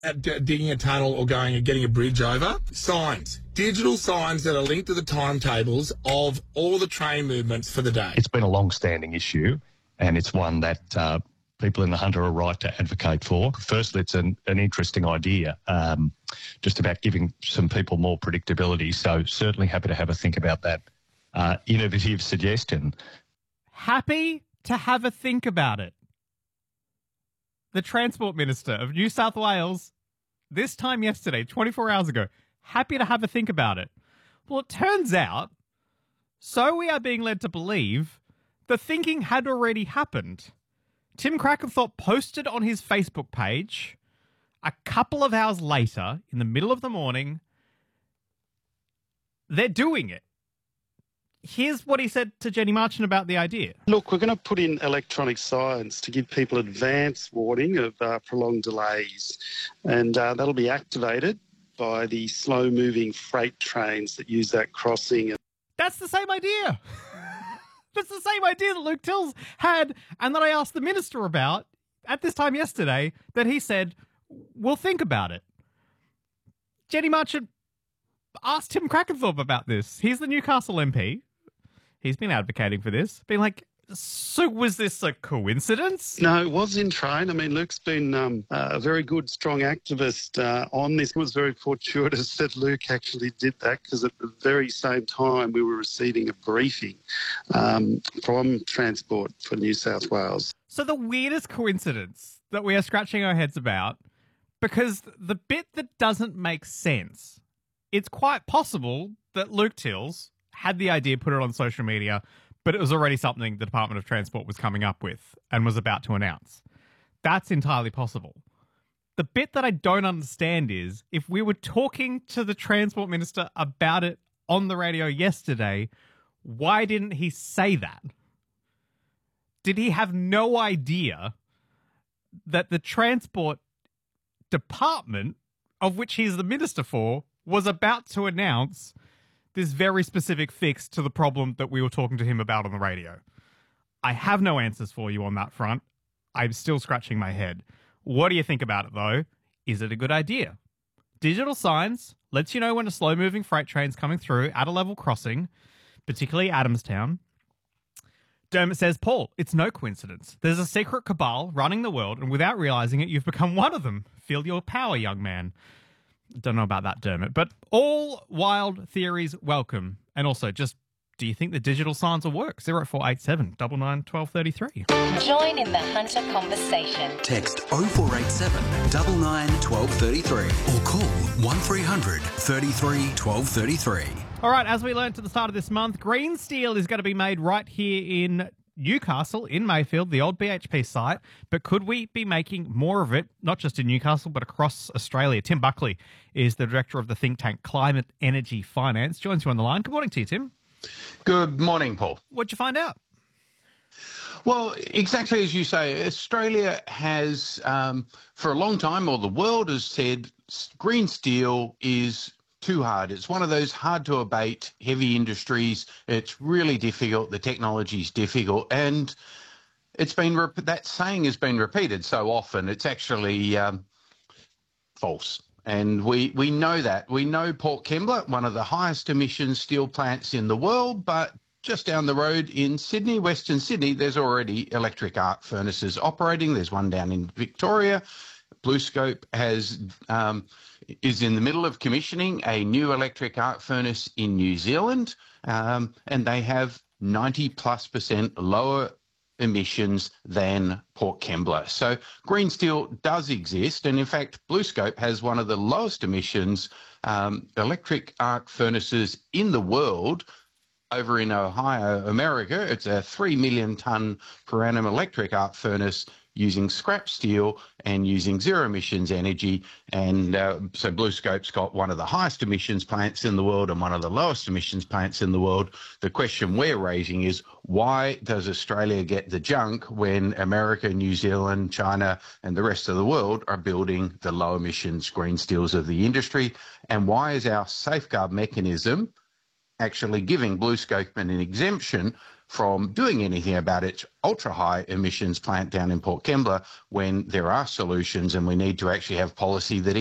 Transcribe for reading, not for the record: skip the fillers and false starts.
digging a tunnel or going and getting a bridge over. Signs. Digital signs that are linked to the timetables of all the train movements for the day. It's been a long-standing issue, and it's one that people in the Hunter are right to advocate for. Firstly, it's an interesting idea, just about giving some people more predictability. So certainly happy to have a think about that innovative suggestion. Happy to have a think about it. The Transport Minister of New South Wales, this time yesterday, 24 hours ago, happy to have a think about it. Well, it turns out, so we are being led to believe, the thinking had already happened. Tim Crackenthorpe posted on his Facebook page a couple of hours later, in the middle of the morning, they're doing it. Here's what he said to Jenny Marchant about the idea. Look, we're going to put in electronic signs to give people advance warning of prolonged delays, and that'll be activated by the slow-moving freight trains that use that crossing. That's the same idea. That's the same idea that Luke Tills had and that I asked the minister about at this time yesterday, that he said, we'll think about it. Jenny Marchant asked Tim Crackenthorpe about this. He's the Newcastle MP. He's been advocating for this, being like, so was this a coincidence? No, it was in train. I mean, Luke's been a very good, strong activist on this. It was very fortuitous that Luke actually did that, because at the very same time we were receiving a briefing from Transport for New South Wales. So the weirdest coincidence that we are scratching our heads about, because the bit that doesn't make sense, it's quite possible that Luke Tills had the idea, put it on social media, but it was already something the Department of Transport was coming up with and was about to announce. That's entirely possible. The bit that I don't understand is, if we were talking to the Transport Minister about it on the radio yesterday, why didn't he say that? Did he have no idea that the Transport Department, of which he's the minister for, was about to announce this very specific fix to the problem that we were talking to him about on the radio? I have no answers for you on that front. I'm still scratching my head. What do you think about it, though? Is it a good idea? Digital signs lets you know when a slow-moving freight train's coming through at a level crossing, particularly Adamstown. Dermot says, Paul, it's no coincidence. There's a secret cabal running the world, and without realising it, you've become one of them. Feel your power, young man. Don't know about that, Dermot. But all wild theories welcome. And also, just, do you think the digital signs will work? 0487 99 1233. Join in the Hunter conversation. Text 0487 99 1233 or call 1300 33 1233. All right, as we learned at the start of this month, green steel is going to be made right here in Newcastle, in Mayfield, the old BHP site. But could we be making more of it, not just in Newcastle, but across Australia? Tim Buckley is the director of the think tank Climate Energy Finance. Joins you on the line. Good morning to you, Tim. Good morning, Paul. What'd you find out? Well, exactly as you say, Australia has, for a long time, or the world has said, green steel is too hard. It's one of those hard to abate heavy industries. It's really difficult. The technology's difficult, and it's been that saying has been repeated so often. It's actually false, and we know that. We know Port Kembla, one of the highest emission steel plants in the world, but just down the road in Sydney, Western Sydney, there's already electric arc furnaces operating. There's one down in Victoria. BlueScope is in the middle of commissioning a new electric arc furnace in New Zealand, and they have 90+% lower emissions than Port Kembla. So green steel does exist, and in fact, BlueScope has one of the lowest emissions electric arc furnaces in the world. Over in Ohio, America, it's a 3 million tonne per annum electric arc furnace using scrap steel and using zero emissions energy. And so BlueScope's got one of the highest emissions plants in the world and one of the lowest emissions plants in the world. The question we're raising is, why does Australia get the junk when America, New Zealand, China and the rest of the world are building the low emissions green steels of the industry? And why is our safeguard mechanism actually giving BlueScope an exemption from doing anything about its ultra high emissions plant down in Port Kembla when there are solutions, and we need to actually have policy that